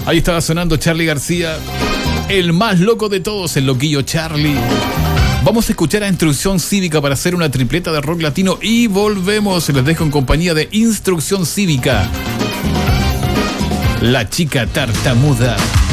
Ahí estaba sonando Charly García, el más loco de todos, el loquillo Charly. Vamos a escuchar a Instrucción Cívica para hacer una tripleta de rock latino y volvemos. Les dejo en compañía de Instrucción Cívica, la chica tartamuda.